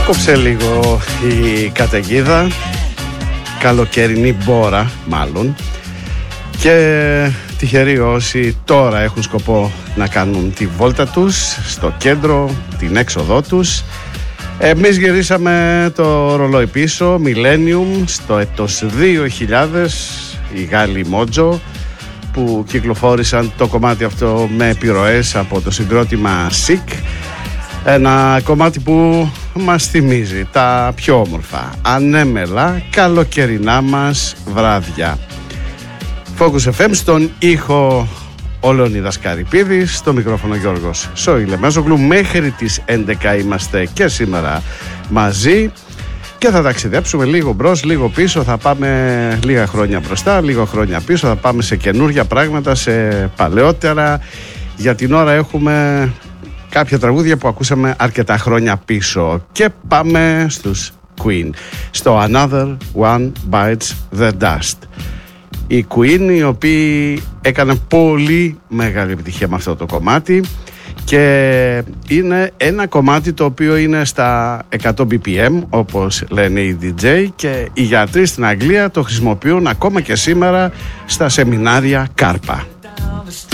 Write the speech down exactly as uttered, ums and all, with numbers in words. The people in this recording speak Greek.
Κόψε λίγο η καταιγίδα, καλοκαιρινή μπόρα μάλλον, και τυχεροί όσοι τώρα έχουν σκοπό να κάνουν τη βόλτα τους στο κέντρο, την έξοδό τους. Εμείς γυρίσαμε το ρολόι πίσω, Millennium, στο έτος δύο χιλιάδες, οι Γάλλοι Mojo, που κυκλοφόρησαν το κομμάτι αυτό με επιρροές από το συγκρότημα Sick. Ένα κομμάτι που μας θυμίζει τα πιο όμορφα, ανέμελα, καλοκαιρινά μας βράδια. Focus εφ εμ, στον ήχο ο Λεωνίδας Καρυπίδης, στο μικρόφωνο Γιώργος Σοηλεμέζογλου. Μέχρι τις έντεκα είμαστε και σήμερα μαζί και θα ταξιδέψουμε λίγο μπρος, λίγο πίσω. Θα πάμε λίγα χρόνια μπροστά, λίγο χρόνια πίσω. Θα πάμε σε καινούργια πράγματα, σε παλαιότερα. Για την ώρα έχουμε κάποια τραγούδια που ακούσαμε αρκετά χρόνια πίσω. Και πάμε στους Queen, στο Another One Bites the Dust. Οι Queen, οι οποίοι έκαναν πολύ μεγάλη επιτυχία με αυτό το κομμάτι, και είναι ένα κομμάτι το οποίο είναι στα εκατό μπι πι εμ, όπως λένε οι ντι τζέι, και οι γιατροί στην Αγγλία το χρησιμοποιούν ακόμα και σήμερα στα σεμινάρια κάρπα.